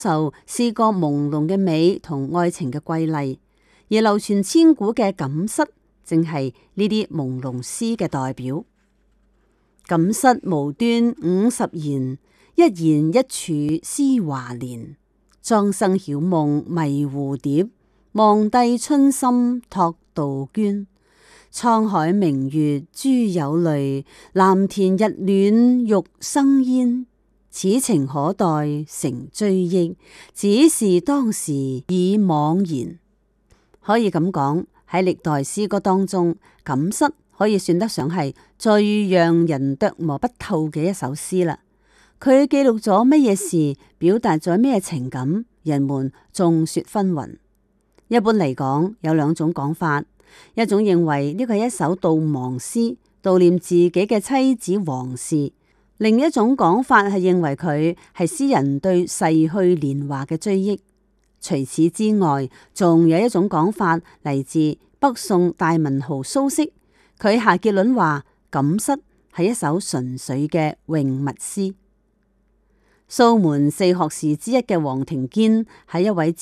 是個朦朧嘅美同愛情嘅瑰麗，而流傳千古嘅錦瑟正係呢啲朦朧詩嘅代表。錦瑟無端50言，一言一柱思華年。莊生曉夢迷蝴蝶，望帝春心托杜鵑。滄海明月珠有淚，藍田日暖玉生煙。此情可待成追憶，只是當時已惘然。可以咁講，喺歷代詩歌當中，錦瑟可以算得上係最讓人琢磨不透嘅一首詩啦。佢記錄咗乜嘢事，表達咗咩情感，人們眾說紛紜。一般嚟講，有兩種講法，一種認為呢個係一首悼亡詩，悼念自己嘅妻子王氏。另一種講法係認為佢係詩人對逝去年華嘅追憶。除此之外，仲有一種講法嚟自北宋大文豪蘇軾，佢下結論話錦瑟係一首純粹嘅詠物詩。蘇門四學士之一嘅黃庭堅係一位